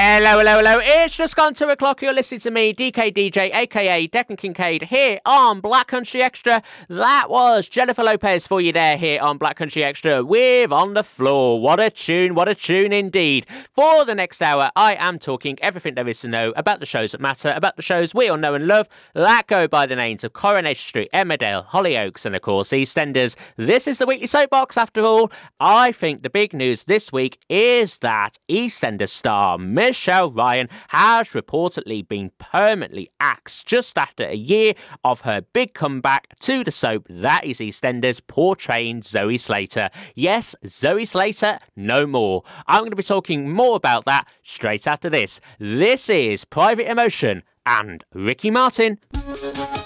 Hello, hello, hello. It's just gone 2 o'clock. You're listening to me, DK DJ, aka Declan Kincaid, here on Black Country Extra. That was Jennifer Lopez for you there here on Black Country Extra with On the Floor. What a tune indeed. For the next hour, I am talking everything there is to know about the shows that matter, about the shows we all know and love, that go by the names of Coronation Street, Emmerdale, Hollyoaks, and of course EastEnders. This is the Weekly Soapbox after all. I think the big news this week is that EastEnders star Michelle Ryan has reportedly been permanently axed just after a year of her big comeback to the soap that is EastEnders, portraying Zoe Slater. Yes, Zoe Slater, no more. I'm going to be talking more about that straight after this. This is Private Emotion and Ricky Martin.